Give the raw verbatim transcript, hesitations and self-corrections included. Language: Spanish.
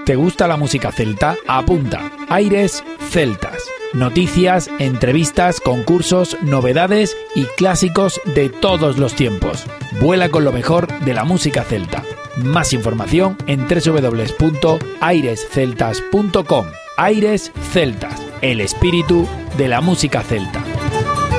¿Te gusta la música celta? Apunta. Aires Celtas. Noticias, entrevistas, concursos, novedades y clásicos de todos los tiempos. Vuela con lo mejor de la música celta. Más información en doble u doble u doble u punto aires celtas punto com. Aires Celtas, el espíritu de la música celta.